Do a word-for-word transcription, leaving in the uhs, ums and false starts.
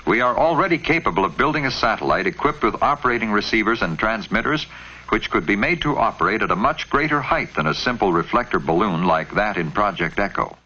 We are already capable of building a satellite equipped with operating receivers and transmitters, which could be made to operate at a much greater height than a simple reflector balloon like that in Project Echo.